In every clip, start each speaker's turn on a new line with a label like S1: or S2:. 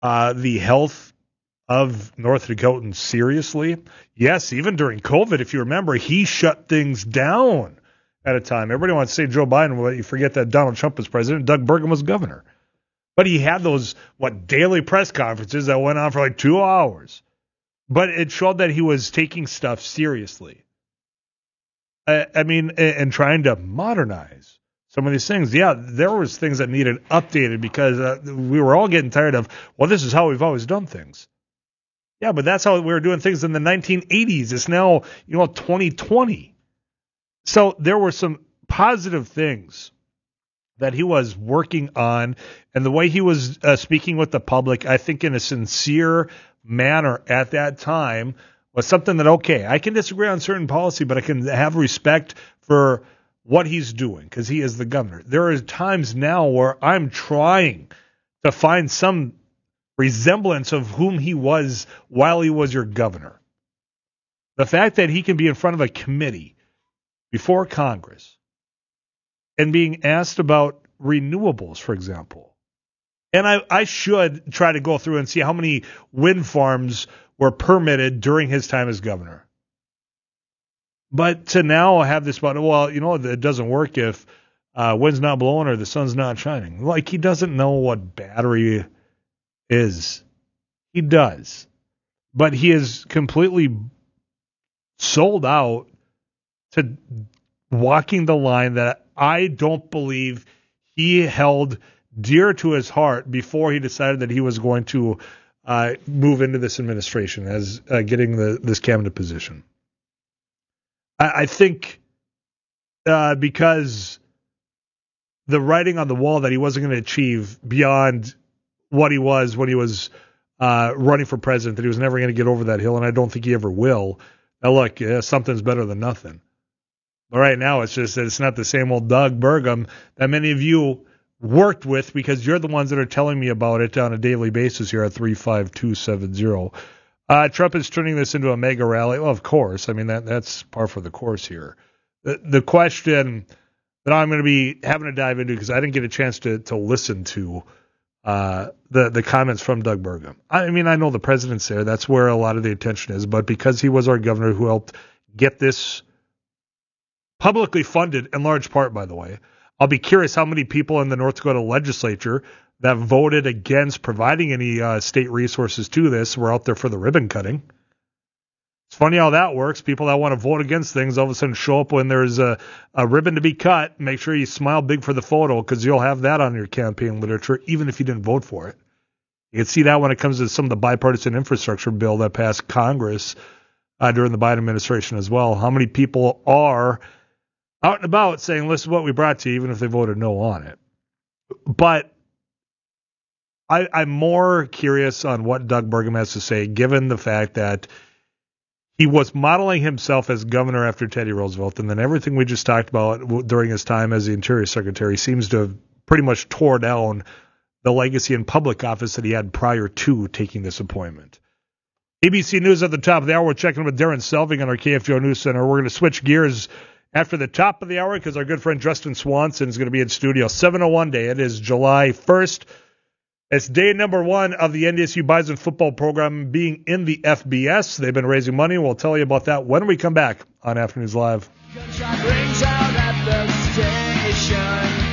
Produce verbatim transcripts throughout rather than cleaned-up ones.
S1: uh, the health of North Dakotans seriously. Yes, even during COVID, if you remember, he shut things down at a time. Everybody wants to say Joe Biden, but you forget that Donald Trump was president, Doug Burgum was governor. But he had those, what, daily press conferences that went on for like two hours. But it showed that he was taking stuff seriously. I, I mean, and trying to modernize some of these things. Yeah, there was things that needed updated because uh, we were all getting tired of, well, this is how we've always done things. Yeah, but that's how we were doing things in the nineteen eighties. It's now, you know, twenty twenty. So there were some positive things that he was working on, and the way he was uh, speaking with the public, I think in a sincere manner at that time, was something that, okay, I can disagree on certain policy, but I can have respect for what he's doing because he is the governor. There are times now where I'm trying to find some resemblance of whom he was while he was your governor. The fact that he can be in front of a committee before Congress and being asked about renewables, for example. And I, I should try to go through and see how many wind farms were permitted during his time as governor. But to now have this about, well, you know, it doesn't work if uh, wind's not blowing or the sun's not shining. Like, he doesn't know what battery is. He does. But he is completely sold out to walking the line that I don't believe he held dear to his heart before he decided that he was going to uh, move into this administration as uh, getting the, this cabinet position. I, I think uh, because the writing on the wall that he wasn't going to achieve beyond what he was when he was uh, running for president, that he was never going to get over that hill, and I don't think he ever will. Now, look, yeah, something's better than nothing. But right now, it's just that it's not the same old Doug Burgum that many of you worked with because you're the ones that are telling me about it on a daily basis here at three five two seven zero. Uh, Trump is turning this into a mega rally. Well, of course. I mean, that that's par for the course here. The, the question that I'm going to be having to dive into, because I didn't get a chance to to listen to uh, the, the comments from Doug Burgum. I mean, I know the president's there. That's where a lot of the attention is. But because he was our governor who helped get this publicly funded, in large part, by the way, I'll be curious how many people in the North Dakota legislature that voted against providing any uh, state resources to this were out there for the ribbon cutting. It's funny how that works. People that want to vote against things all of a sudden show up when there's a, a ribbon to be cut. Make sure you smile big for the photo because you'll have that on your campaign literature, even if you didn't vote for it. You can see that when it comes to some of the bipartisan infrastructure bill that passed Congress uh, during the Biden administration as well. How many people are out and about saying, this is what we brought to you, even if they voted no on it. But I, I'm more curious on what Doug Burgum has to say, given the fact that he was modeling himself as governor after Teddy Roosevelt, and then everything we just talked about during his time as the Interior Secretary seems to have pretty much tore down the legacy in public office that he had prior to taking this appointment. A B C News at the top of the hour. We're checking with Darren Selvig on our K F G O News Center. We're going to switch gears after the top of the hour because our good friend Justin Swanson is going to be in studio. seven oh one day. It is July first. It's day number one of the N D S U Bison football program being in the F B S. They've been raising money. We'll tell you about that when we come back on Afternoons Live.
S2: Gunshot rings out at the station.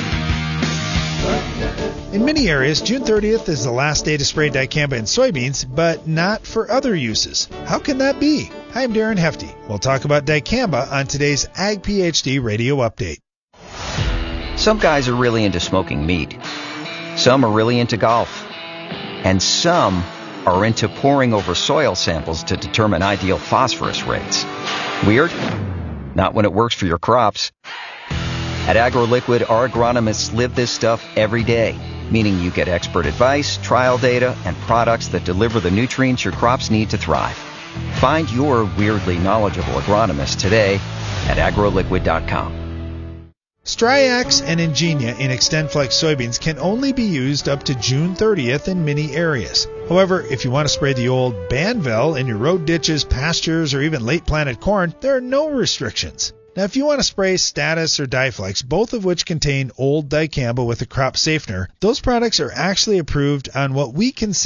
S3: In many areas, June thirtieth is the last day to spray dicamba in soybeans, but not for other uses. How can that be? Hi, I'm Darren Hefty. We'll talk about dicamba on today's Ag PhD Radio Update.
S4: Some guys are really into smoking meat. Some are really into golf. And some are into poring over soil samples to determine ideal phosphorus rates. Weird? Not when it works for your crops. At AgroLiquid, our agronomists live this stuff every day, meaning you get expert advice, trial data, and products that deliver the nutrients your crops need to thrive. Find your weirdly knowledgeable agronomist today at agro liquid dot com.
S3: Striax and Ingenia in XtendFlex soybeans can only be used up to June thirtieth in many areas. However, if you want to spray the old Banvel in your road ditches, pastures, or even late planted corn, there are no restrictions. Now, if you want to spray Status or Diflex, both of which contain old dicamba with a crop safener, those products are actually approved on what we consider